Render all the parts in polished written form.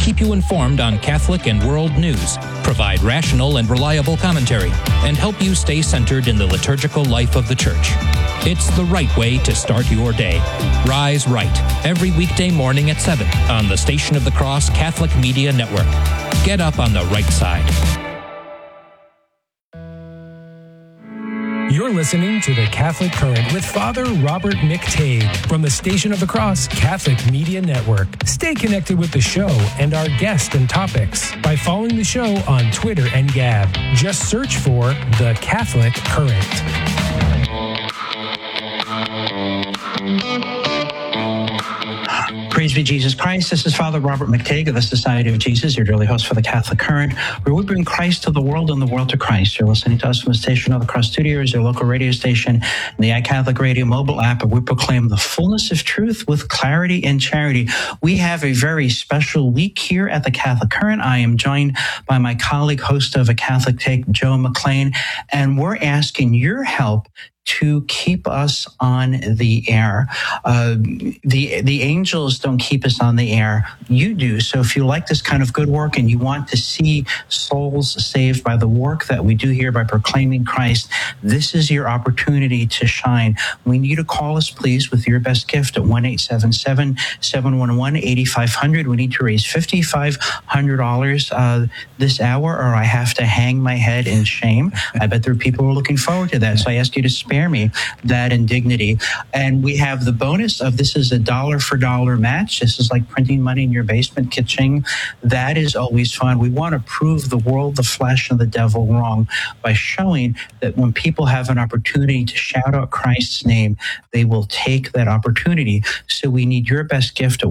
keep you informed on Catholic and world news, provide rational and reliable commentary, and help you stay centered in the liturgical life of the Church. It's the right way to start your day. Rise Right, every weekday morning at 7 on the Station of the Cross Catholic Media Network. Get up on the right side. You're listening to The Catholic Current with Father Robert McTague from the Station of the Cross Catholic Media Network. Stay connected with the show and our guests and topics by following the show on Twitter and Gab. Just search for The Catholic Current. Praise be Jesus Christ. This is Father Robert McTague of the Society of Jesus, your daily host for the Catholic Current, where we bring Christ to the world and the world to Christ. You're listening to us from the Station of the Cross Studios, your local radio station, and the iCatholic Radio mobile app, where we proclaim the fullness of truth with clarity and charity. We have a very special week here at the Catholic Current. I am joined by my colleague, host of A Catholic Take, Joe McLean, and we're asking your help to keep us on the air. The angels don't keep us on the air. You do. So if you like this kind of good work and you want to see souls saved by the work that we do here by proclaiming Christ, this is your opportunity to shine. We need you to call us, please, with your best gift at 1-877-711-8500. We need to raise $5,500 this hour, or I have to hang my head in shame. I bet there are people who are looking forward to that. So I ask you to spare me that indignity. And we have the bonus of this is a dollar for dollar match. This is like printing money in your basement, kitching. That is always fun. We want to prove the world, the flesh, and the devil wrong by showing that when people have an opportunity to shout out Christ's name, they will take that opportunity. So we need your best gift at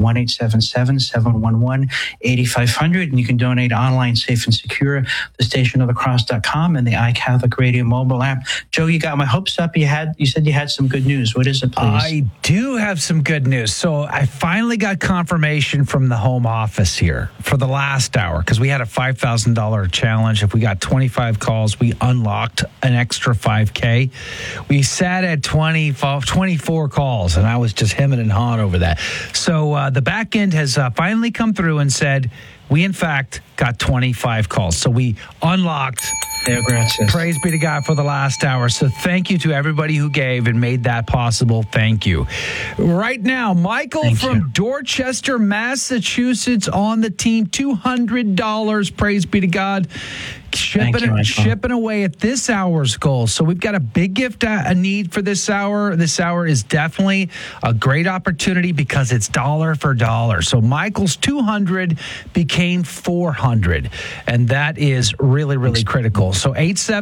1-877-711-8500. And you can donate online, safe and secure, thestationofthecross.com and the iCatholic Radio mobile app. Joe, you got my hopes up. You said you had some good news. What is it, please? I do have some good news. So I finally got confirmation from the home office here for the last hour, because we had a $5,000 challenge. If we got 25 calls, we unlocked an extra $5K. We sat at 24 calls, and I was just hemming and hawing over that. So the back end has finally come through and said, we, in fact, got 25 calls. So we unlocked. Praise be to God for the last hour. So thank you to everybody who gave and made that possible. Thank you. Right now, Michael from Dorchester, Massachusetts on the team. $200. Praise be to God. Shipping away at this hour's goal. So we've got a big gift, a need for this hour. This hour is definitely a great opportunity because it's dollar for dollar. So Michael's 200 became 400, and that is really, really critical. So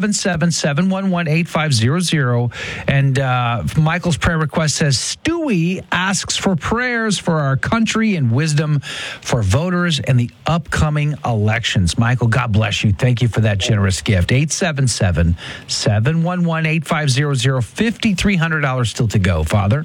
877-711-8500. And Michael's prayer request says, Stewie asks for prayers for our country and wisdom for voters and the upcoming elections. Michael, God bless you. Thank you for that generous gift. 877-711-8500. $5,300 still to go, Father.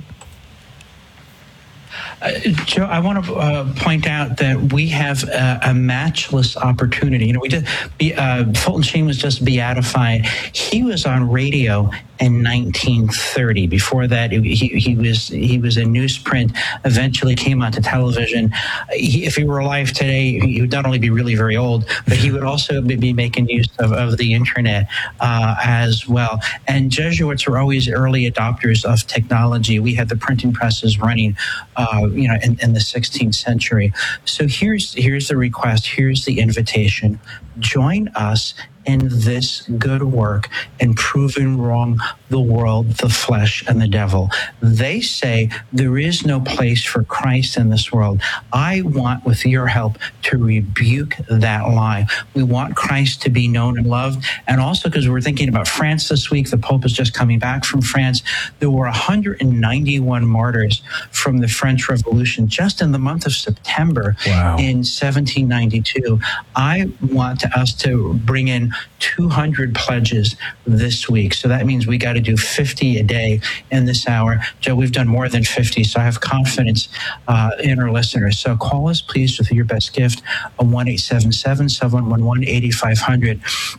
Joe, I want to point out that we have a matchless opportunity. We did. Fulton Sheen was just beatified. He was on radio in 1930. Before that, he was in newsprint. Eventually, came onto television. If he were alive today, he would not only be really very old, but he would also be making use of the internet as well. And Jesuits are always early adopters of technology. We had the printing presses running, in the 16th century. So here's the request. Here's the invitation. Join us in this good work in proving wrong the world, the flesh, and the devil. They say there is no place for Christ in this world. I want, with your help, to rebuke that lie. We want Christ to be known and loved. And also, because we're thinking about France this week, the Pope is just coming back from France. There were 191 martyrs from the French Revolution just in the month of September in 1792. I want us to bring in 200 pledges this week. So that means we got to do 50 a day in this hour. Joe, we've done more than 50, so I have confidence in our listeners. So call us, please, with your best gift, 1-877-711-8500.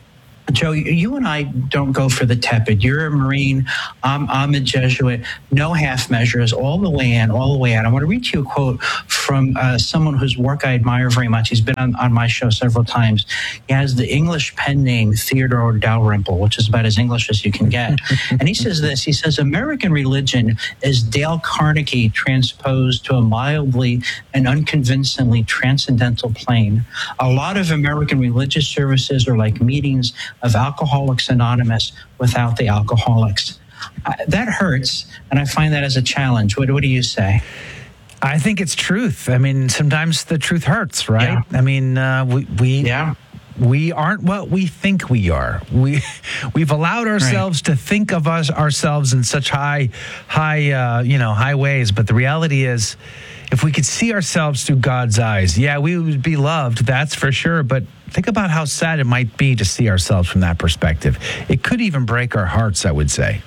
Joe, you and I don't go for the tepid. You're a Marine. I'm a Jesuit. No half measures, all the way in, all the way out. I want to read you a quote from someone whose work I admire very much. He's been on my show several times. He has the English pen name Theodore Dalrymple, which is about as English as you can get. And he says this. He says, American religion is Dale Carnegie transposed to a mildly and unconvincingly transcendental plane. A lot of American religious services are like meetings of Alcoholics Anonymous without the alcoholics. That hurts, and I find that as a challenge. What do you say? I think it's truth. I mean, sometimes the truth hurts, right? Yeah. I mean, we aren't what we think we are. We've allowed ourselves to think of ourselves in such high ways, but the reality is, if we could see ourselves through God's eyes, we would be loved, that's for sure. But think about how sad it might be to see ourselves from that perspective. It could even break our hearts, I would say.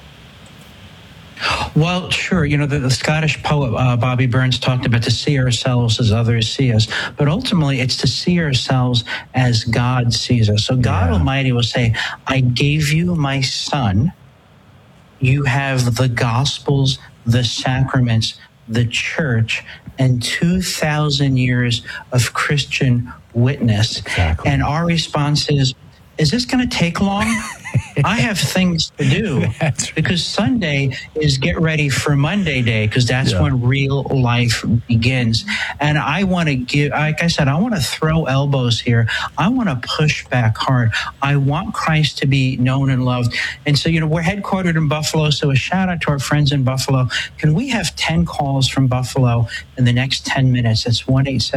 Well, sure. The Scottish poet Bobby Burns talked about to see ourselves as others see us. But ultimately, it's to see ourselves as God sees us. So God Almighty will say, I gave you my son. You have the Gospels, the sacraments, the church, and 2,000 years of Christian witness. Exactly. And our response is this going to take long? I have things to do. Because Sunday is get ready for Monday day, because that's when real life begins. And I want to give, like I said, I want to throw elbows here. I want to push back hard. I want Christ to be known and loved. And so, we're headquartered in Buffalo. So a shout out to our friends in Buffalo. Can we have 10 calls from Buffalo in the next 10 minutes? That's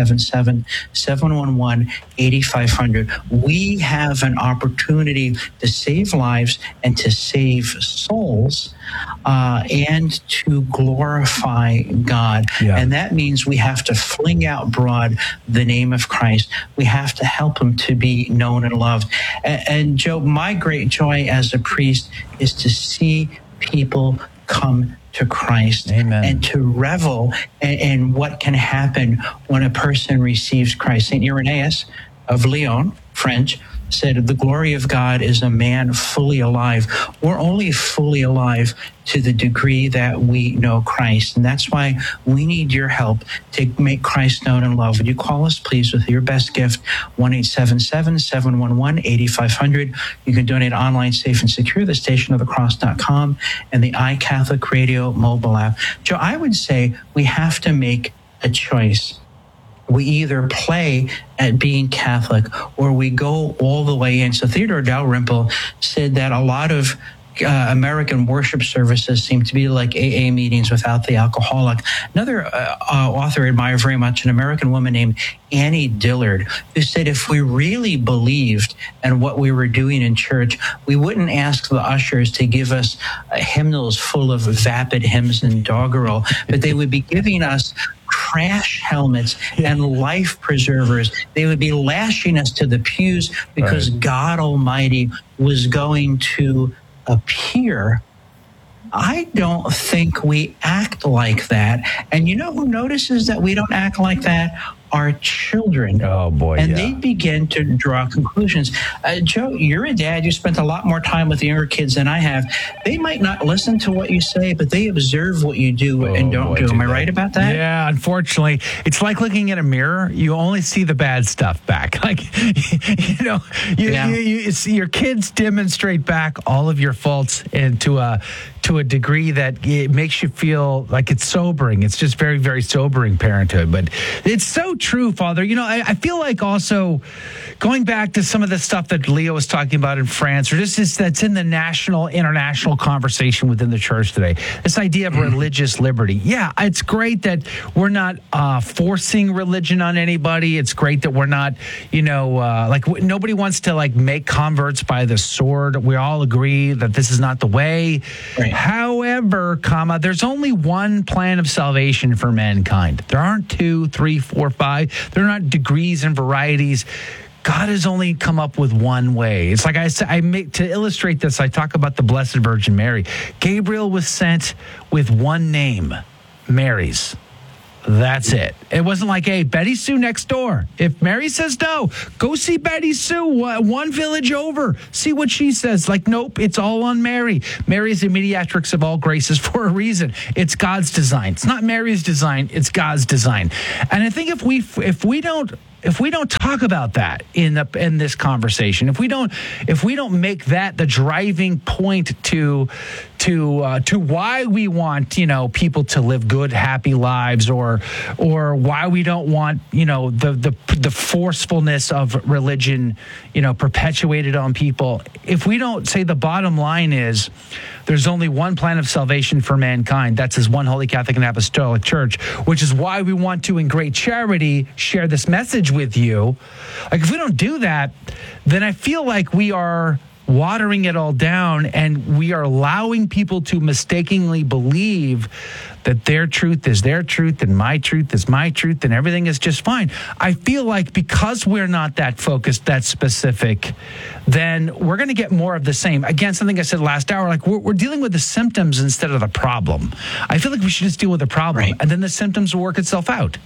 1-877-711-8500. We have an opportunity to save lives and to save souls and to glorify God. And that means we have to fling out broad the name of Christ. We have to help him to be known and loved. And Joe, my great joy as a priest is to see people come to Christ. Amen. And to revel in what can happen when a person receives Christ. St. Irenaeus of Lyon, French, said, the glory of God is a man fully alive. We're only fully alive to the degree that we know Christ. And that's why we need your help to make Christ known and loved. Would you call us, please, with your best gift, 1-877-711-8500. You can donate online, safe and secure, thestationofthecross.com, and the iCatholic Radio mobile app. Joe, I would say we have to make a choice. We either play at being Catholic or we go all the way in. So Theodore Dalrymple said that a lot of American worship services seem to be like AA meetings without the alcoholic. Another author I admire very much, an American woman named Annie Dillard, who said if we really believed in what we were doing in church, we wouldn't ask the ushers to give us hymnals full of vapid hymns and doggerel, but they would be giving us crash helmets and life preservers. They would be lashing us to the pews because God Almighty was going to appear. I don't think we act like that. And you know who notices that we don't act like that? Our children. Oh, boy. And they begin to draw conclusions. Joe, you're a dad. You spent a lot more time with the younger kids than I have. They might not listen to what you say, but they observe what you do and don't do. Am I right about that? Yeah, unfortunately. It's like looking at a mirror. You only see the bad stuff back. Like, you see your kids demonstrate back all of your faults and to a degree that it makes you feel like it's sobering. It's just very, very sobering parenthood. But it's so true, Father. I feel like also going back to some of the stuff that Leo was talking about in France, or just that's in the international conversation within the church today, this idea of religious liberty. Yeah, it's great that we're not forcing religion on anybody. It's great that we're not, nobody wants to make converts by the sword. We all agree that this is not the way. Right. However, there's only one plan of salvation for mankind. There aren't 2, 3, 4, 5. There are not degrees and varieties. God has only come up with one way. It's like to illustrate this, I talk about the Blessed Virgin Mary. Gabriel was sent with one name, Mary's. That's it. It wasn't like, hey, Betty Sue next door. If Mary says no, go see Betty Sue one village over. See what she says. Like, nope, it's all on Mary. Mary is the mediatrix of all graces for a reason. It's God's design. It's not Mary's design. It's God's design. And I think if we don't talk about that in this conversation, if we don't make that the driving point to why we want people to live good, happy lives, or why we don't want the forcefulness of religion perpetuated on people, if we don't say the bottom line is there's only one plan of salvation for mankind, that's His one holy Catholic and Apostolic Church, which is why we want to, in great charity, share this message with you. Like, if we don't do that, then I feel like we are watering it all down, and we are allowing people to mistakenly believe that their truth is their truth and my truth is my truth and everything is just fine. I feel like because we're not that focused, that specific, then we're going to get more of the same. Again, something I said last hour, like we're dealing with the symptoms instead of the problem. I feel like we should just deal with the problem, right, and then the symptoms will work itself out.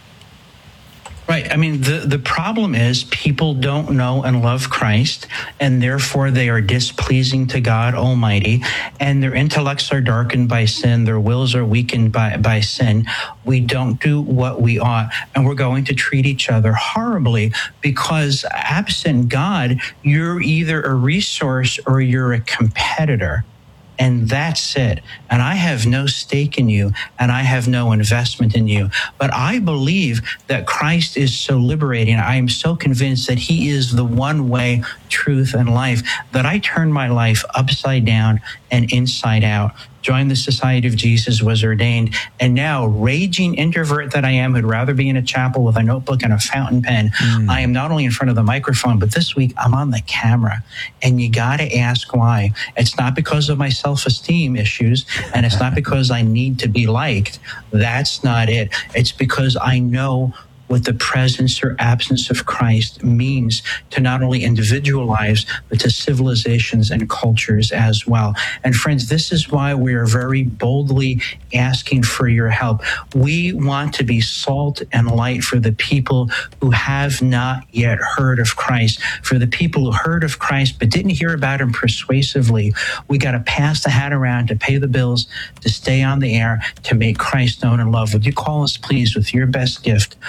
Right. I mean, the problem is people don't know and love Christ, and therefore they are displeasing to God Almighty, and their intellects are darkened by sin. Their wills are weakened by sin. We don't do what we ought, and we're going to treat each other horribly because absent God, you're either a resource or you're a competitor. And that's it. And I have no stake in you, and I have no investment in you. But I believe that Christ is so liberating. I am so convinced that He is the one way, truth, and life, that I turn my life upside down and inside out. Joined the Society of Jesus, was ordained, and now, raging introvert that I am, who'd rather be in a chapel with a notebook and a fountain pen, I am not only in front of the microphone, but this week I'm on the camera. And you got to ask why. It's not because of my self-esteem issues, and it's not because I need to be liked. That's not it. It's because I know what the presence or absence of Christ means to not only individual lives, but to civilizations and cultures as well. And friends, this is why we are very boldly asking for your help. We want to be salt and light for the people who have not yet heard of Christ. For the people who heard of Christ but didn't hear about Him persuasively, we got to pass the hat around to pay the bills, to stay on the air, to make Christ known and loved. Would you call us, please, with your best gift?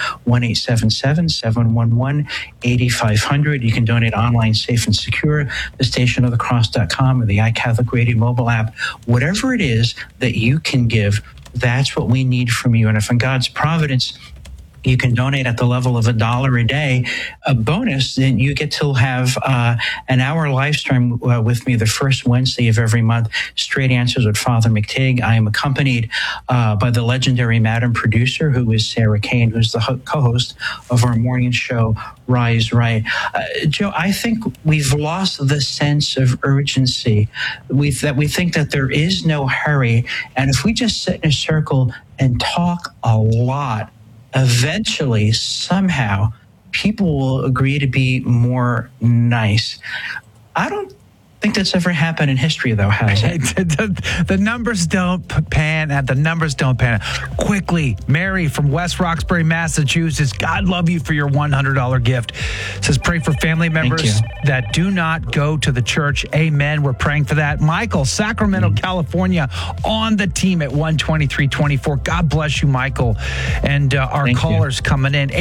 1-877-711-8500. You can donate online, safe and secure, thestationofthecross.com or the iCatholic Radio mobile app. Whatever it is that you can give, that's what we need from you. And if in God's providence you can donate at the level of $1 a day, a bonus, then you get to have an hour live stream with me the first Wednesday of every month, Straight Answers with Father McTighe. I am accompanied by the legendary Madam Producer, who is Sarah Kane, who's the co-host of our morning show, Rise Right. Joe, I think we've lost the sense of urgency. We think that there is no hurry, and if we just sit in a circle and talk a lot, eventually, somehow, people will agree to be more nice. I don't think that's ever happened in history, though, has it? The numbers don't pan out. The numbers don't pan out. Quickly, Mary from West Roxbury, Massachusetts. God love you for your $100 gift. Says, pray for family members that do not go to the church. Amen. We're praying for that. Michael, Sacramento, California, on the team at 12324. God bless you, Michael. And our callers coming in.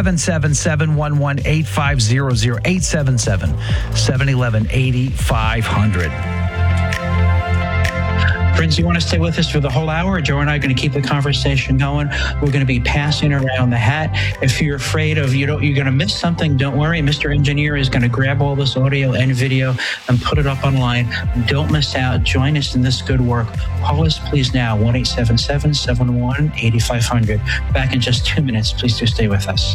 877-711-8500. 877-711-8500. Friends, you want to stay with us for the whole hour? Joe and I are going to keep the conversation going. We're going to be passing around the hat. If you're afraid of you're going to miss something, don't worry. Mr. Engineer is going to grab all this audio and video and put it up online. Don't miss out. Join us in this good work. Call us, please, now, 1-877-711-8500. Back in just 2 minutes. Please do stay with us.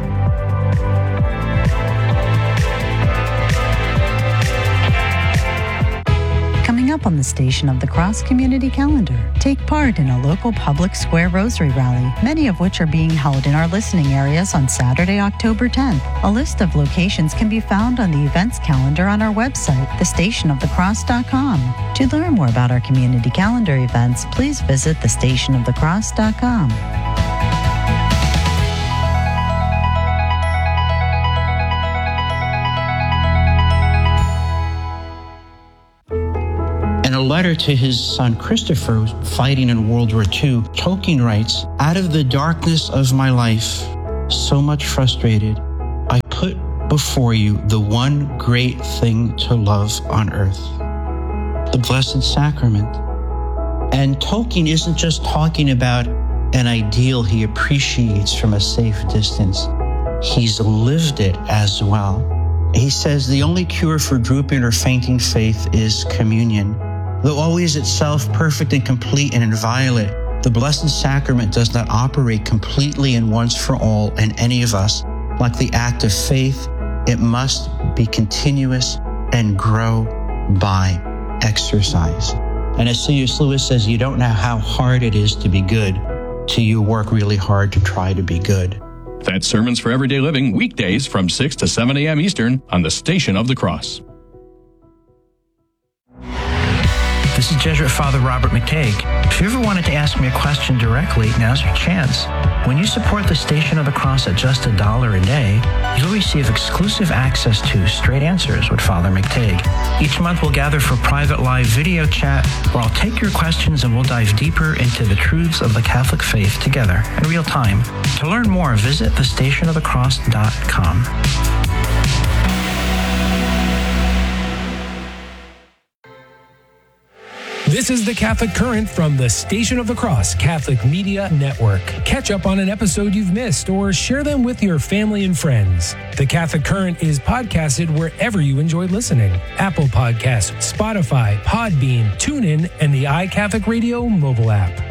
Coming up on the Station of the Cross Community Calendar, take part in a local public square rosary rally, many of which are being held in our listening areas on Saturday, October 10th. A list of locations can be found on the events calendar on our website, thestationofthecross.com. To learn more about our community calendar events, please visit thestationofthecross.com. letter to his son Christopher, fighting in World War II, Tolkien writes, "Out of the darkness of my life, so much frustrated, I put before you the one great thing to love on earth, the Blessed Sacrament." And Tolkien isn't just talking about an ideal he appreciates from a safe distance. He's lived it as well. He says the only cure for drooping or fainting faith is communion. Though always itself perfect and complete and inviolate, the Blessed Sacrament does not operate completely and once for all in any of us. Like the act of faith, it must be continuous and grow by exercise. And as C.S. Lewis says, you don't know how hard it is to be good till you work really hard to try to be good. That's Sermons for Everyday Living, weekdays from 6 to 7 a.m. Eastern on the Station of the Cross. This is Jesuit Father Robert McTague. If you ever wanted to ask me a question directly, now's your chance. When you support the Station of the Cross at just $1 a day, you'll receive exclusive access to Straight Answers with Father McTague. Each month we'll gather for private live video chat where I'll take your questions and we'll dive deeper into the truths of the Catholic faith together in real time. To learn more, visit thestationofthecross.com. This is the Catholic Current from the Station of the Cross Catholic Media Network. Catch up on an episode you've missed or share them with your family and friends. The Catholic Current is podcasted wherever you enjoy listening. Apple Podcasts, Spotify, Podbean, TuneIn, and the iCatholic Radio mobile app.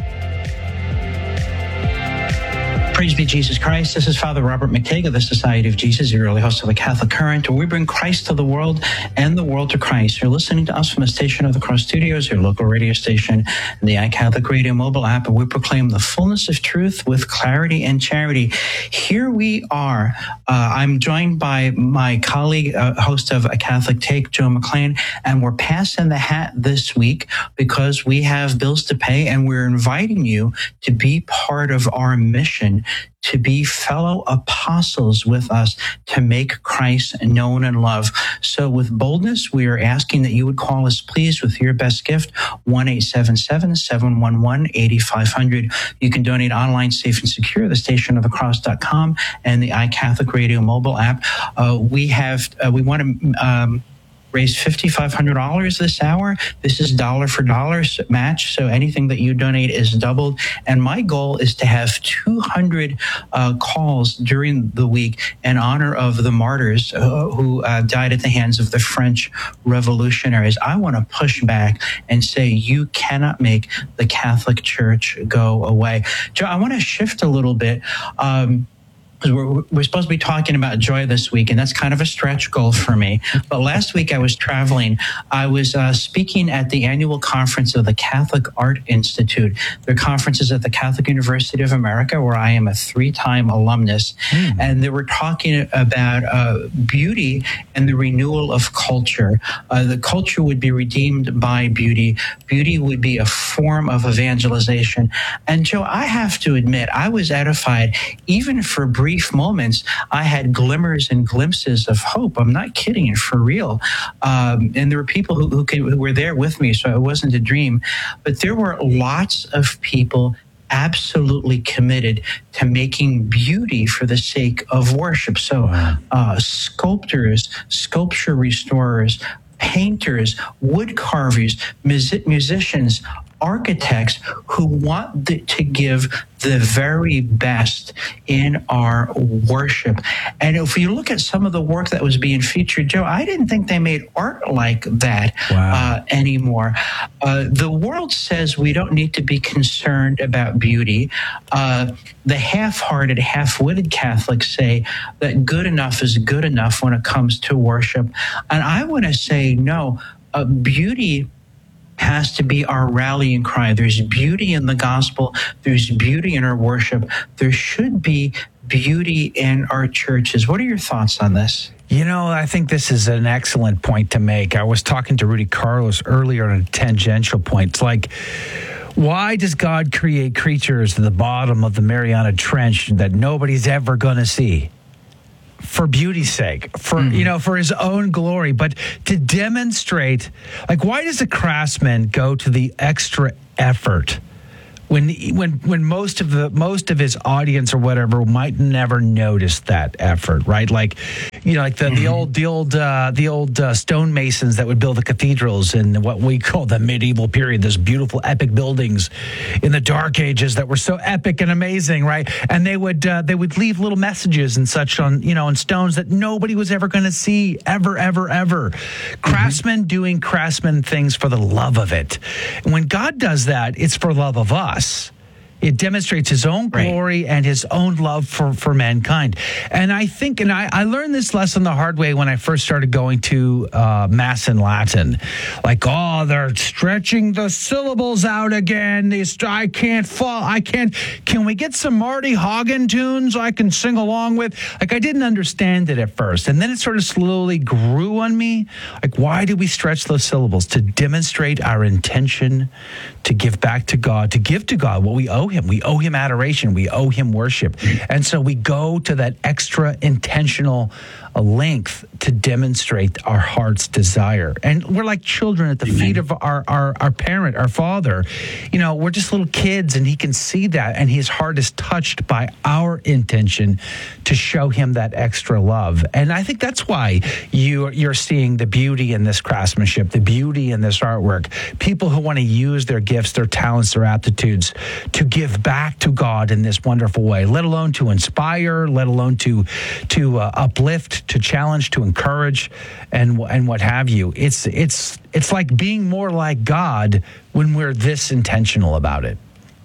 Praise be Jesus Christ. This is Father Robert McTague of the Society of Jesus, your early host of the Catholic Current, where we bring Christ to the world and the world to Christ. You're listening to us from the Station of the Cross Studios, your local radio station, and the iCatholic Radio mobile app, and we proclaim the fullness of truth with clarity and charity. Here we are. I'm joined by my colleague, host of A Catholic Take, Joe McLean, and we're passing the hat this week because we have bills to pay, and we're inviting you to be part of our mission to be fellow apostles with us, to make Christ known and loved. So with boldness, we are asking that you would call us, please, with your best gift, 1-877-711-8500. You can donate online, safe and secure, thestationofthecross.com and the iCatholic Radio mobile app. We want to raise $5,500 this hour. This is dollar for dollar match, so anything that you donate is doubled. And my goal is to have 200 calls during the week in honor of the martyrs who died at the hands of the French revolutionaries. I want to push back and say you cannot make the Catholic Church go away. Joe, I want to shift a little bit. We're supposed to be talking about joy this week, and that's kind of a stretch goal for me. But last week I was traveling. I was speaking at the annual conference of the Catholic Art Institute. Their conference is at the Catholic University of America, where I am a 3-time alumnus. And they were talking about beauty and the renewal of culture. The culture would be redeemed by beauty. Beauty would be a form of evangelization. And Joe, I have to admit, I was edified, even for brief moments. I had glimmers and glimpses of hope. I'm not kidding, for real. And there were people who were there with me, so it wasn't a dream. But there were lots of people absolutely committed to making beauty for the sake of worship. So sculptors, sculpture restorers, painters, wood carvers, musicians, architects who want to give the very best in our worship. And if you look at some of the work that was being featured, Joe, I didn't think they made art like that anymore. The world says we don't need to be concerned about beauty. The half-hearted, half-witted Catholics say that good enough is good enough when it comes to worship. And I want to say, no, beauty has to be our rallying cry. There's beauty in the gospel. There's beauty in our worship. There should be beauty in our churches. What are your thoughts on this? You know, I think this is an excellent point to make. I was talking to Rudy Carlos earlier on a tangential point. It's like, why does God create creatures at the bottom of the Mariana Trench that nobody's ever going to see? for beauty's sake, for his own glory, but to demonstrate, like, why does a craftsman go to the extra effort when most of his audience or whatever might never notice that effort, right? Like, like the old stonemasons that would build the cathedrals in what we call the medieval period, those beautiful epic buildings in the Dark Ages that were so epic and amazing, right? And they would leave little messages and such on stones that nobody was ever going to see ever. Craftsmen doing craftsman things for the love of it. And when God does that, it's for love of us. It demonstrates his own glory and his own love for mankind. And I think, and I learned this lesson the hard way when I first started going to Mass in Latin. Like, they're stretching the syllables out again. I can't fall. Can we get some Marty Hagen tunes I can sing along with? Like, I didn't understand it at first. And then it sort of slowly grew on me. Like, why do we stretch those syllables? To demonstrate our intention to give back to God, to give to God what we owe him. We owe him adoration. We owe him worship. And so we go to that extra intentional length to demonstrate our heart's desire. And we're like children at the feet of our parent, our father. We're just little kids, and he can see that, and his heart is touched by our intention to show him that extra love. And I think that's why you're seeing the beauty in this craftsmanship, the beauty in this artwork. People who want to use their gifts, their talents, their aptitudes to give back to God in this wonderful way, let alone to inspire, let alone to uplift, to challenge, to encourage, and what have you. It's like being more like God when we're this intentional about it.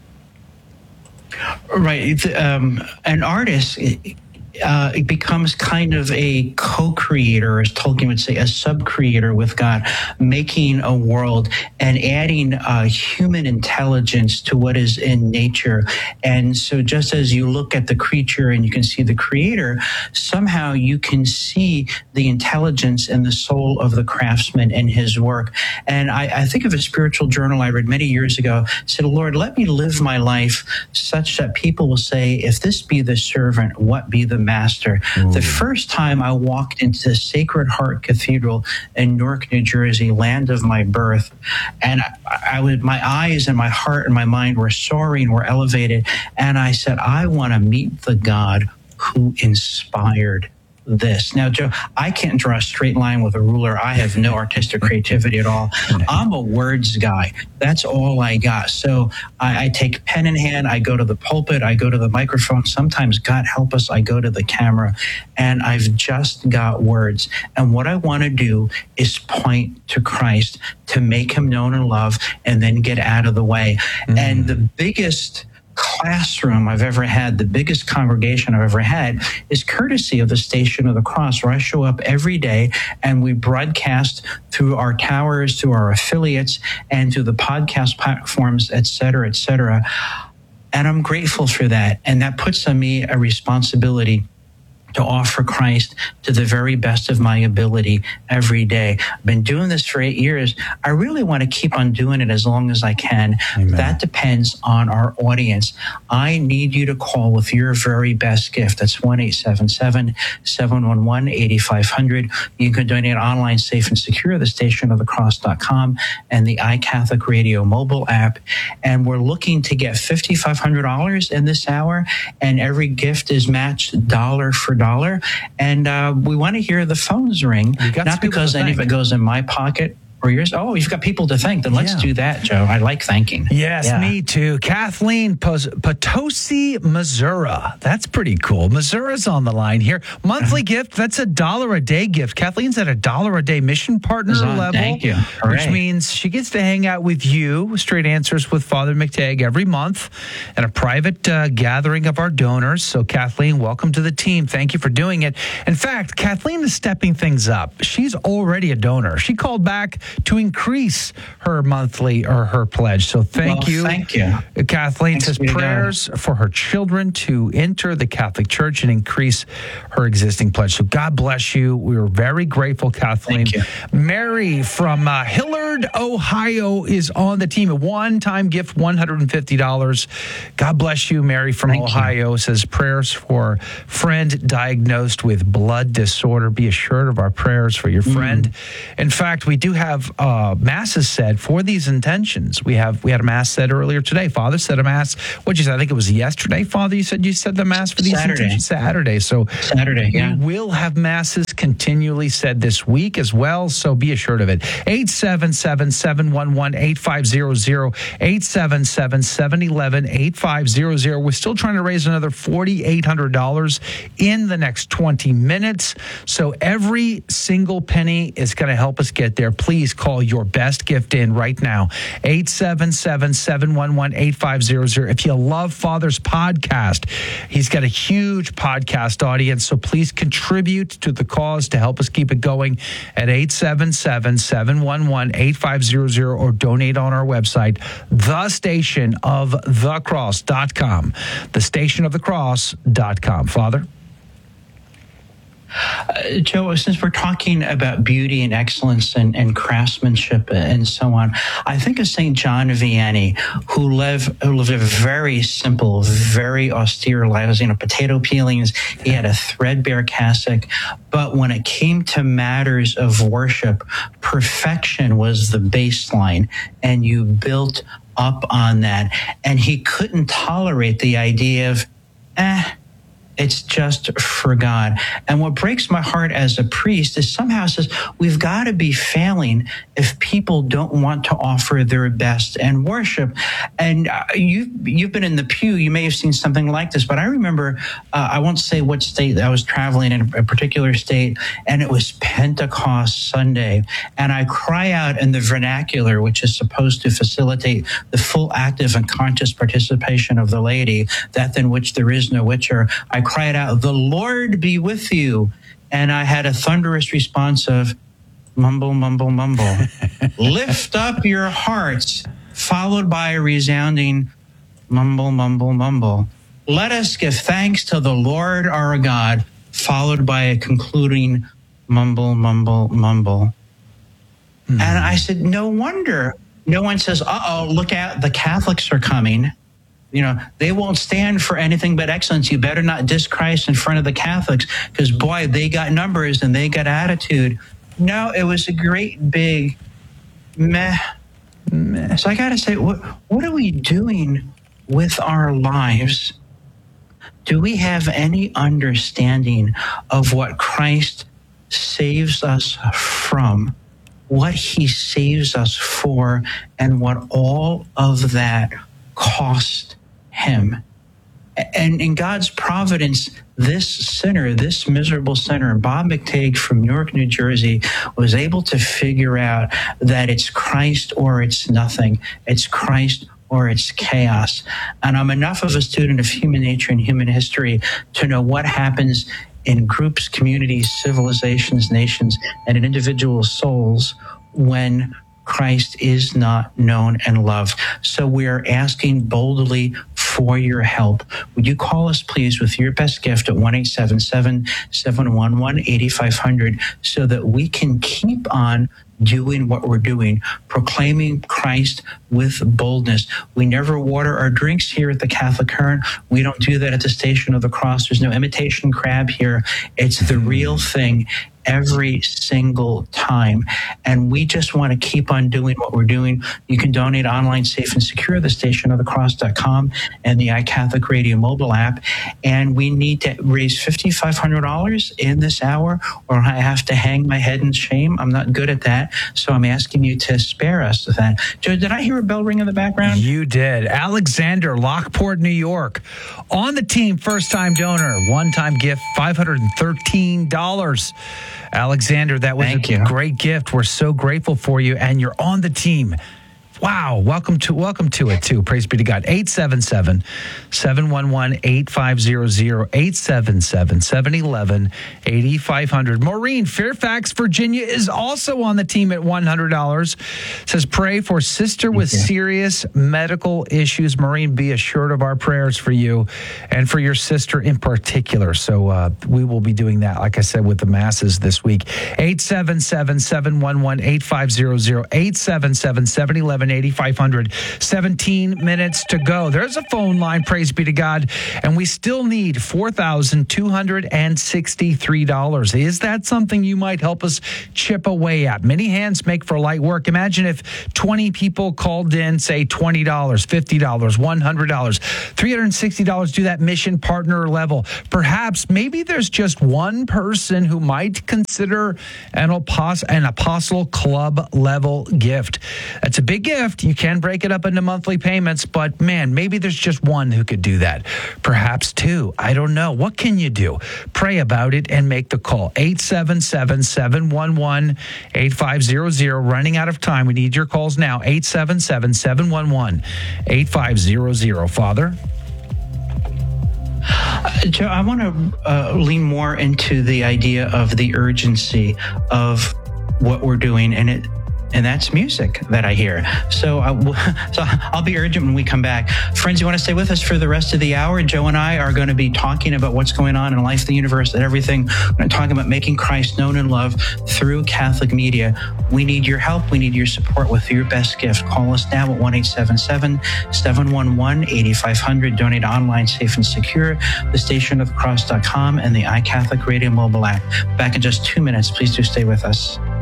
Right. An artist, it becomes kind of a co-creator, as Tolkien would say, a sub-creator with God, making a world and adding human intelligence to what is in nature. And so just as you look at the creature and you can see the creator, somehow you can see the intelligence and the soul of the craftsman in his work. And I think of a spiritual journal I read many years ago, said, Lord, let me live my life such that people will say, if this be the servant, what be the master? Ooh. The first time I walked into the Sacred Heart Cathedral in Newark, New Jersey, land of my birth, and my eyes and my heart and my mind were soaring, were elevated, and I said, I want to meet the God who inspired this. Now, Joe, I can't draw a straight line with a ruler. I have no artistic creativity at all. I'm a words guy. That's all I got. So I take pen in hand. I go to the pulpit. I go to the microphone. Sometimes, God help us, I go to the camera, and I've just got words. And what I want to do is point to Christ, to make him known and loved, and then get out of the way. And the biggest classroom I've ever had, the biggest congregation I've ever had, is courtesy of the Station of the Cross, where I show up every day and we broadcast through our towers, through our affiliates, and through the podcast platforms, et cetera, et cetera. And I'm grateful for that. And that puts on me a responsibility to offer Christ to the very best of my ability every day. I've been doing this for 8 years. I really want to keep on doing it as long as I can. Amen. That depends on our audience. I need you to call with your very best gift. That's 1-877-711-8500. You can donate online, safe and secure, the stationofthecross.com and the iCatholic Radio mobile app. And we're looking to get $5,500 in this hour, and every gift is matched dollar for dollar. And we want to hear the phones ring, not because any of it goes in my pocket or yours. Oh, you've got people to thank. Then let's do that, Joe. I like thanking. Yes, me too. Kathleen Potosi, Missouri. That's pretty cool. Missouri's on the line here. Monthly gift, that's $1 a day gift. Kathleen's at $1 a day mission partner level. Thank you. Which means she gets to hang out with you, Straight Answers with Father McTagg, every month at a private gathering of our donors. So Kathleen, welcome to the team. Thank you for doing it. In fact, Kathleen is stepping things up. She's already a donor. She called back. to increase her monthly or her pledge. So thank you. Kathleen says prayers for her children to enter the Catholic Church and increase her existing pledge. So God bless you. We are very grateful, Kathleen. Thank you. Mary from Hillard, Ohio is on the team. A one-time gift, $150. God bless you, Mary from Ohio. Says prayers for friend diagnosed with blood disorder. Be assured of our prayers for your friend. In fact, we do have masses said for these intentions. We had a mass said earlier today. Father said a mass. What'd you say? I think it was yesterday. Father, you said the mass for these intentions Saturday. So Saturday, yeah. We will have masses continually said this week as well. So be assured of it. 877-711-8500. 877-711-8500. We're still trying to raise another $4,800 in the next 20 minutes. So every single penny is going to help us get there. Please call your best gift in right now. 877-711-8500. If you love Father's podcast, he's got a huge podcast audience. So please contribute to the cause to help us keep it going at 877-711-8500 or donate on our website, thestationofthecross.com. Thestationofthecross.com. Father? Joe, since we're talking about beauty and excellence and craftsmanship and so on, I think of St. John Vianney, who lived a very simple, very austere life. Potato peelings. He had a threadbare cassock. But when it came to matters of worship, perfection was the baseline, and you built up on that. And he couldn't tolerate the idea of, it's just for God. And what breaks my heart as a priest is somehow says we've got to be failing if people don't want to offer their best and worship. And you've been in the pew. You may have seen something like this, but I remember, I won't say what state I was traveling in, a particular state, and it was Pentecost Sunday. And I cry out in the vernacular, which is supposed to facilitate the full active and conscious participation of the laity, that than which there is no witcher. I cried out, "The Lord be with you." And I had a thunderous response of mumble, mumble, mumble. Lift up your hearts, followed by a resounding mumble, mumble, mumble. Let us give thanks to the Lord our God, followed by a concluding mumble, mumble, mumble. And I said, no wonder no one says, look out, the Catholics are coming. They won't stand for anything but excellence. You better not diss Christ in front of the Catholics because, boy, they got numbers and they got attitude. No, it was a great big meh. So I got to say, what are we doing with our lives? Do we have any understanding of what Christ saves us from, what he saves us for, and what all of that cost him? And in God's providence, this sinner, this miserable sinner, Bob McTague from Newark, New Jersey, was able to figure out that it's Christ or it's nothing. It's Christ or it's chaos. And I'm enough of a student of human nature and human history to know what happens in groups, communities, civilizations, nations, and in individual souls when Christ is not known and loved. So we are asking boldly for your help. Would you call us, please, with your best gift at 1-877-711-8500 so that we can keep on doing what we're doing, proclaiming Christ with boldness. We never water our drinks here at the Catholic Current. We don't do that at the Station of the Cross. There's no imitation crab here. It's the real thing every single time. And we just want to keep on doing what we're doing. You can donate online, safe and secure, thestationofthecross.com and the iCatholic Radio mobile app. And we need to raise $5,500 in this hour, or I have to hang my head in shame. I'm not good at that. So I'm asking you to spare us of that. Joe, did I hear a bell ring in the background? You did. Alexander, Lockport, New York. On the team, first-time donor, one-time gift, $513. Alexander, that was a great gift. We're so grateful for you, and you're on the team. Wow. Welcome to it, too. Praise be to God. 877-711-8500, 877-711-8500. Maureen, Fairfax, Virginia, is also on the team at $100. Says, pray for sister with serious medical issues. Maureen, be assured of our prayers for you and for your sister in particular. So we will be doing that, like I said, with the masses this week. 877-711-8500, 877-711-8500. 17 minutes to go. There's a phone line, praise be to God, and we still need $4,263. Is that something you might help us chip away at? Many hands make for light work. Imagine if 20 people called in, say $20, $50, $100, $360, do that mission partner level. Perhaps maybe there's just one person who might consider an Apostle Club level gift. That's a big gift. You can break it up into monthly payments, but man, maybe there's just one who could do that. Perhaps two. I don't know. What can you do? Pray about it and make the call. 877-711-8500. Running out of time. We need your calls now. 877-711-8500. Father? Joe, I want to lean more into the idea of the urgency of what we're doing, and that's music that I hear. So I'll be urgent when we come back. Friends, you want to stay with us for the rest of the hour? Joe and I are going to be talking about what's going on in life, the universe, and everything. We're going to talk about making Christ known and loved through Catholic media. We need your help. We need your support with your best gift. Call us now at 1-877-711-8500. Donate online, safe and secure. thestationofthecross.com and the iCatholic Radio mobile app. Back in just 2 minutes. Please do stay with us.